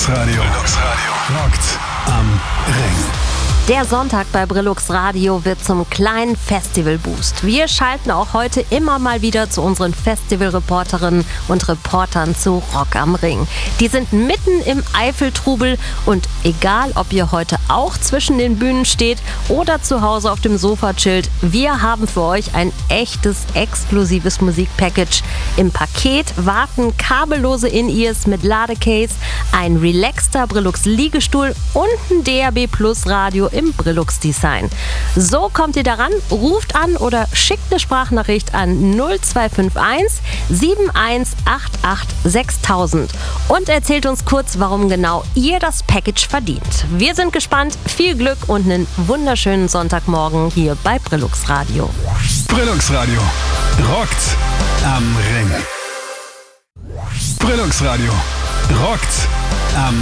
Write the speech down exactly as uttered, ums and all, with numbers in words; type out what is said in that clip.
Brillux Radio. Brillux Radio. Rockt am Ring. Der Sonntag bei Brillux Radio wird zum kleinen Festival-Boost. Wir schalten auch heute immer mal wieder zu unseren Festivalreporterinnen und Reportern zu Rock am Ring. Die sind mitten im Eifeltrubel und egal, ob ihr heute auch zwischen den Bühnen steht oder zu Hause auf dem Sofa chillt, wir haben für euch ein echtes, exklusives Musikpackage. Im Paket warten kabellose In-Ears mit Ladecase, ein relaxter Brillux-Liegestuhl und ein D A B Plus Radio im Brillux-Design. So kommt ihr daran, ruft an oder schickt eine Sprachnachricht an null zwei fünf eins sieben eins acht acht sechstausend und erzählt uns kurz, warum genau ihr das Package verdient. Wir sind gespannt, viel Glück und einen wunderschönen Sonntagmorgen hier bei Brillux Radio. Brillux Radio. Rockt am Ring. Brillux Radio. Rockt am